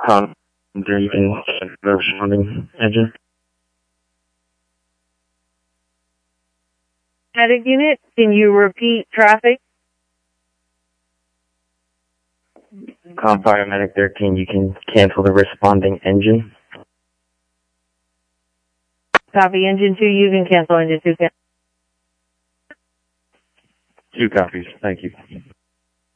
Com 3, you can the responding engine. Medic unit, can you repeat traffic? Com Paramedic 13, you can cancel the responding engine. Copy engine 2, you can cancel engine 2. 2 copies, thank you.